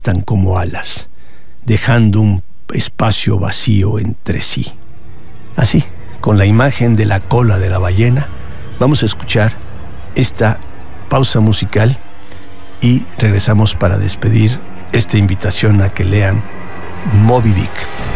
tan como alas, dejando un espacio vacío entre sí. Así, con la imagen de la cola de la ballena, vamos a escuchar esta pausa musical y regresamos para despedir esta invitación a que lean Moby Dick.